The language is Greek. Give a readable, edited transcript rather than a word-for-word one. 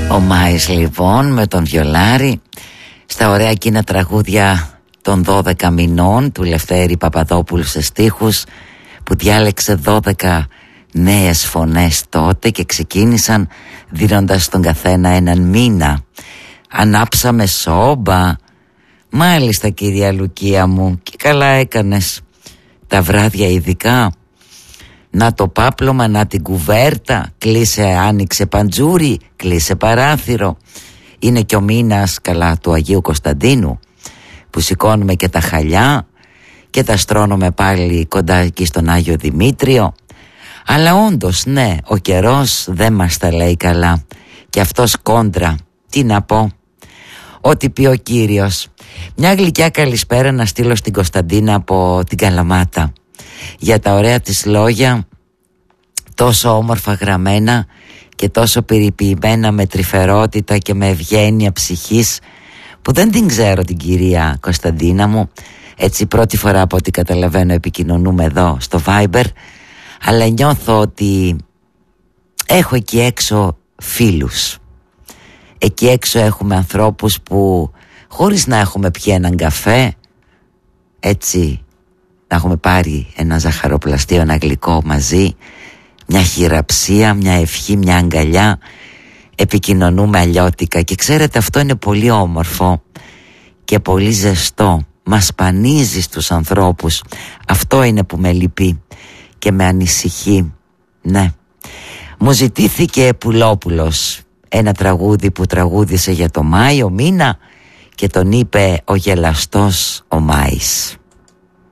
Ο Μάης λοιπόν με τον Βιολάρη στα ωραία εκείνα τραγούδια των 12 μηνών του Λευτέρη Παπαδόπουλου σε στίχους, που διάλεξε 12 νέες φωνές τότε και ξεκίνησαν δίνοντας στον καθένα έναν μήνα. Ανάψαμε σόμπα. Μάλιστα κυρία Λουκία μου, και καλά έκανες. Τα βράδια ειδικά, να το πάπλωμα, να την κουβέρτα, κλείσε, άνοιξε παντζούρι, κλείσε παράθυρο. Είναι και ο μήνας καλά του Αγίου Κωνσταντίνου, που σηκώνουμε και τα χαλιά και τα στρώνουμε πάλι κοντά εκεί στον Άγιο Δημήτριο. Αλλά όντως ναι, ο καιρός δεν μας τα λέει καλά, και αυτός κόντρα, τι να πω. Ό,τι πει ο Κύριος. Μια γλυκιά καλησπέρα να στείλω στην Κωνσταντίνα από την Καλαμάτα, για τα ωραία της λόγια, τόσο όμορφα γραμμένα και τόσο περιποιημένα με τρυφερότητα και με ευγένεια ψυχής, που δεν την ξέρω την κυρία Κωνσταντίνα μου. Έτσι πρώτη φορά από ό,τι καταλαβαίνω επικοινωνούμε εδώ στο Viber, αλλά νιώθω ότι έχω εκεί έξω φίλους. Εκεί έξω έχουμε ανθρώπους που χωρίς να έχουμε πιει έναν καφέ, έτσι να έχουμε πάρει ένα ζαχαροπλαστείο, ένα γλυκό μαζί, μια χειραψία, μια ευχή, μια αγκαλιά, επικοινωνούμε αλλιώτικα. Και ξέρετε, αυτό είναι πολύ όμορφο και πολύ ζεστό. Μας σπανίζει στους ανθρώπους. Αυτό είναι που με λυπεί και με ανησυχεί. Ναι. Μου ζητήθηκε Πουλόπουλος, ένα τραγούδι που τραγούδισε για το Μάιο μήνα και τον είπε ο γελαστός ο Μάης.